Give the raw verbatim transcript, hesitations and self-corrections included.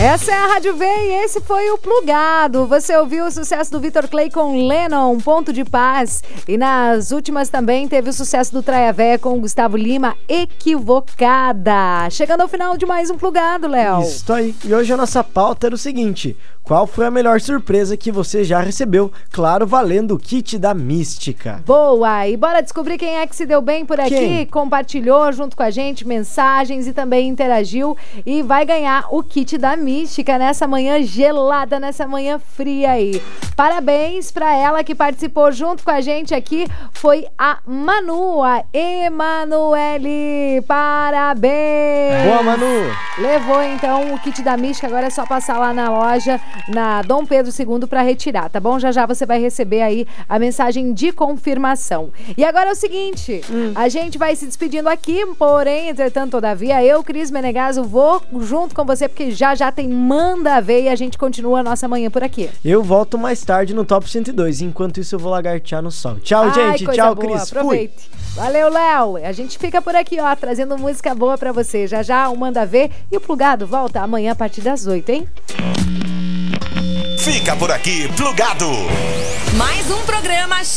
Essa é a Rádio V e esse foi o Plugado. Você ouviu o sucesso do Vitor Clay com Lennon, Ponto de Paz. E nas últimas também teve o sucesso do Traia Véia com Gustavo Lima, Equivocada. Chegando ao final de mais um Plugado, Léo. Isso aí. E hoje a nossa pauta era o seguinte: qual foi a melhor surpresa que você já recebeu? Claro, valendo o kit da Mística. Boa! E bora descobrir quem é que se deu bem por aqui, Quem? compartilhou junto com a gente mensagens e também interagiu e vai ganhar o kit da Mística nessa manhã gelada, nessa manhã fria aí. Parabéns pra ela que participou junto com a gente aqui, foi a Manu, a Emanuele. Parabéns! Boa, Manu! Levou então o kit da Mística, agora é só passar lá na loja, na Dom Pedro segundo para retirar, tá bom? Já já você vai receber aí a mensagem de confirmação. E agora é o seguinte, hum. a gente vai se despedindo aqui, porém, entretanto, todavia, eu, Cris Menegaso, vou junto com você, porque já já tem Manda Ver e a gente continua a nossa manhã por aqui. Eu volto mais tarde no Top cento e dois, enquanto isso eu vou lagartear no sol. Tchau, Ai, gente, tchau, boa. Cris, aproveite. Fui. Valeu, Léo. A gente fica por aqui, ó, trazendo música boa pra você. Já já o Manda Ver e o Plugado volta amanhã a partir das oito, hein? Fica por aqui, Plugado. Mais um programa